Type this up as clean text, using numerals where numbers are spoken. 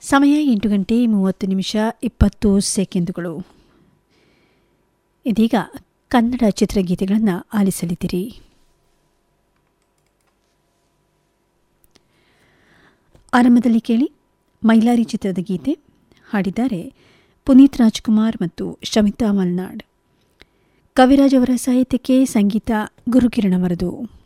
ಸಮಯ 8:30 ಇದೀಗ ಕನ್ನಡ ಚಿತ್ರಗೀತೆಗಳನ್ನು ಆಲಿಸಲಿದ್ದೀರಿ. ಆರಂಭದಲ್ಲಿ ಕೇಳಿ ಮೈಲಾರಿ ಚಿತ್ರದ ಗೀತೆ. ಹಾಡಿದ್ದಾರೆ ಪುನೀತ್ ರಾಜ್ಕುಮಾರ್ ಮತ್ತು ಶಮಿತಾ ಮಲ್ನಾಡ್. ಕವಿರಾಜ್ ಅವರ ಸಾಹಿತ್ಯಕ್ಕೆ ಸಂಗೀತ ಗುರುಕಿರಣ್ ಅವರದು.